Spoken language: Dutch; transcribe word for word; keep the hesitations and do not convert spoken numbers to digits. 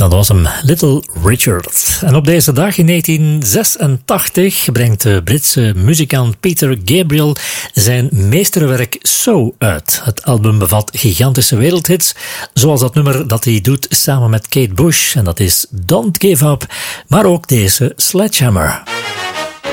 Dat was hem, Little Richard. En op deze dag in negentien zesentachtig brengt de Britse muzikant Peter Gabriel zijn meesterwerk So uit. Het album bevat gigantische wereldhits, zoals dat nummer dat hij doet samen met Kate Bush, en dat is Don't Give Up, maar ook deze Sledgehammer.